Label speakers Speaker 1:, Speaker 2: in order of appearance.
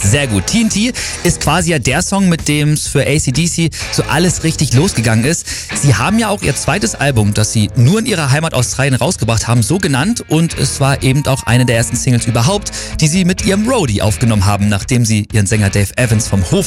Speaker 1: Sehr gut. TNT ist quasi ja der Song, mit dem es für AC/DC so alles richtig losgegangen ist. Sie haben ja auch ihr zweites Album, das sie nur in ihrer Heimat Australien rausgebracht haben, so genannt. Und es war eben auch eine der ersten Singles überhaupt, die sie mit ihrem Roadie aufgenommen haben, nachdem sie ihren Sänger Dave Evans vom Hof